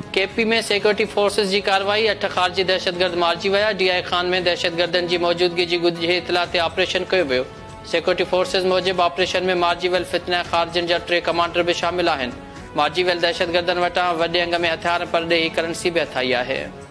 KP में security forces जी कार्रवाई, 8 ख़ारजी दहशतगर्द मारिजी विया। DI खान में दहशतगर्दनि जी मौजूदगी जी ॻुझे इतला ते ऑपरेशन कयो वियो। सिक्योरिटी फोर्सेस मूजिबि ऑपरेशन में मारिजी वियल फितना ख़ारजियुनि जा 3 कमांडर बि शामिल आहिनि। मारिजी वियल दहशतगर्दनि वटां वॾे अंग में हथियार पर ॾेही करंसी बि हथाई आहे।